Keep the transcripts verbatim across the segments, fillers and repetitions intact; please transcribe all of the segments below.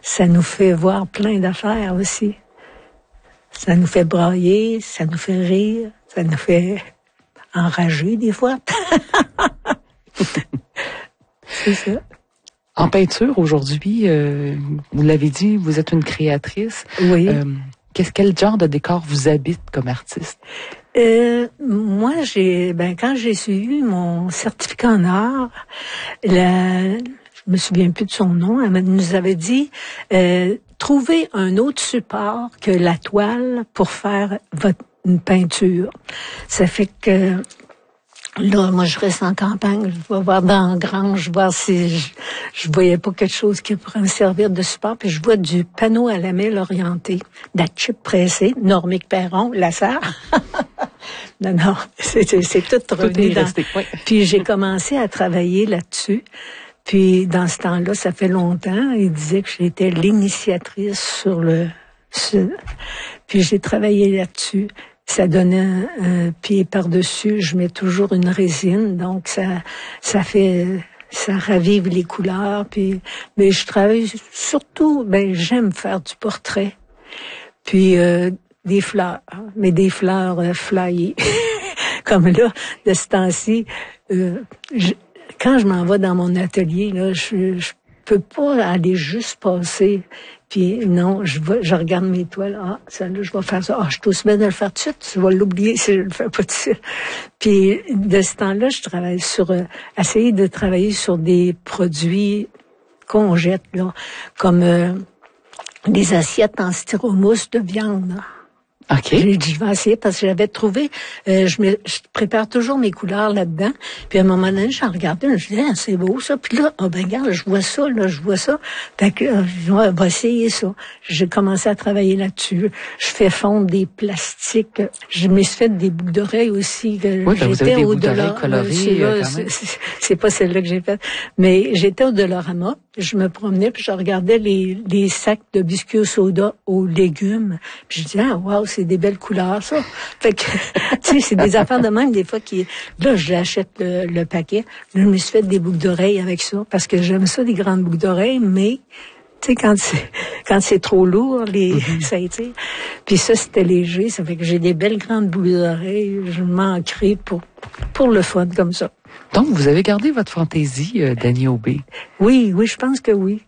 ça nous fait voir plein d'affaires aussi. Ça nous fait brailler, ça nous fait rire, ça nous fait enrager des fois. C'est ça. En peinture, aujourd'hui, euh, vous l'avez dit, vous êtes une créatrice. Oui. Euh, qu'est-ce, quel genre de décor vous habite comme artiste? Euh, moi, j'ai, ben, quand j'ai suivi mon certificat en art, la, je me souviens plus de son nom, elle nous avait dit, euh, trouvez un autre support que la toile pour faire votre, une peinture. Ça fait que, là, moi, je reste en campagne, je vais voir dans la grange, voir si je, je voyais pas quelque chose qui pourrait me servir de support, puis je vois du panneau à lamelle orienté, de la chip pressée, Normique Perron, Lasserre. Non, non, c'est, c'est, c'est tout revenu dans... Resté, oui. Puis j'ai commencé à travailler là-dessus. Puis dans ce temps-là, ça fait longtemps, il disait que j'étais l'initiatrice sur le... Sur... Puis j'ai travaillé là-dessus. Ça donnait un, un pied par-dessus. Je mets toujours une résine, donc ça, ça fait, ça ravive les couleurs. Puis, mais je travaille surtout, ben j'aime faire du portrait. Puis euh, des fleurs, mais des fleurs euh, flyées. Comme là, de ce temps-ci, euh, je, quand je m'en vais dans mon atelier, là, je, je peux pas aller juste passer. Puis non, je vais, je regarde mes toiles. Ah, celle-là, je vais faire ça. Ah, je suis aussi bien de le faire tout de suite. Je vais l'oublier si je le fais pas tout de suite. Puis de ce temps-là, je travaille sur, euh, essayer de travailler sur des produits qu'on jette, là, comme euh, des assiettes en styromousse de viande. Là. OK. J'ai dit, je vais essayer parce que j'avais trouvé, euh, je, me, je prépare toujours mes couleurs là-dedans. Puis à un moment donné, j'en regardais, je me disais, ah, c'est beau ça. Puis là, oh ben regarde, je vois ça, là, je vois ça. Fait que, euh, je vais, va essayer ça. J'ai commencé à travailler là-dessus. Je fais fondre des plastiques. Je me suis fait des boucles d'oreilles aussi. Que oui, ben j'étais vous avez des au boucles d'oreilles colorées. C'est, c'est, c'est, c'est pas celle-là que j'ai faite. Mais j'étais au Dollarama. Je me promenais, puis je regardais les, les sacs de biscuits au soda aux légumes. Puis je disais, ah, wow, c'est des belles couleurs, ça. Fait que, tu sais, c'est des affaires de même, des fois, qui, là, j'achète le, le paquet. Là, je me suis fait des boucles d'oreilles avec ça, parce que j'aime ça, des grandes boucles d'oreilles, mais, tu sais, quand c'est, quand c'est trop lourd, les, mm-hmm. ça étire. Puis ça, c'était léger, ça fait que j'ai des belles grandes boucles d'oreilles. Je manquerai pour, pour le fun, comme ça. Donc, vous avez gardé votre fantaisie, euh, Dany Aubé. Oui, oui, je pense que oui.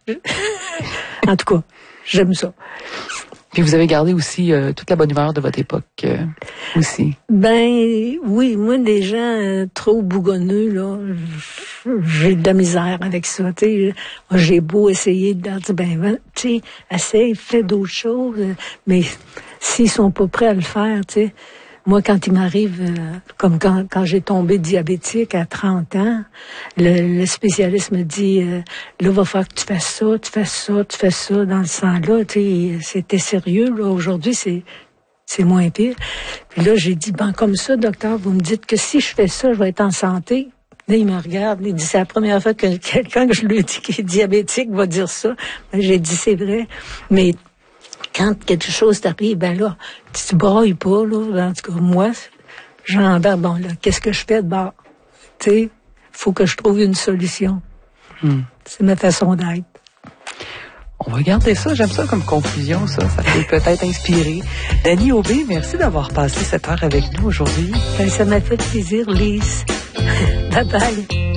En tout cas, j'aime ça. Puis vous avez gardé aussi euh, toute la bonne humeur de votre époque euh, aussi. Ben oui, moi les gens euh, trop bougonneux là, j'ai de la misère avec ça. Tu sais, j'ai beau essayer de leur dire ben tu sais, essaye, fais d'autres choses, mais s'ils sont pas prêts à le faire, tu sais. Moi, quand il m'arrive, euh, comme quand, quand j'ai tombé diabétique à trente ans, le, le spécialiste me dit, euh, là, va falloir que tu fasses ça, tu fasses ça, tu fasses ça dans le sang-là. Tu sais, c'était sérieux, là. Aujourd'hui, c'est, c'est moins pire. Puis là, j'ai dit, ben, comme ça, docteur, vous me dites que si je fais ça, je vais être en santé. Là, il me regarde, il dit, c'est la première fois que quelqu'un que je lui dis qui est diabétique va dire ça. Ben, j'ai dit, c'est vrai. Mais, quand quelque chose t'arrive, ben là, tu te brailles pas, là. En tout cas, moi, j'embarque, bon, là, qu'est-ce que je fais de bord? Tu sais, faut que je trouve une solution. Hmm. C'est ma façon d'être. On va garder ça, j'aime ça comme conclusion, ça. Ça peut peut-être inspirer. Dany Aubé, merci d'avoir passé cette heure avec nous aujourd'hui. Ben, ça m'a fait plaisir, Lise. Bye bye.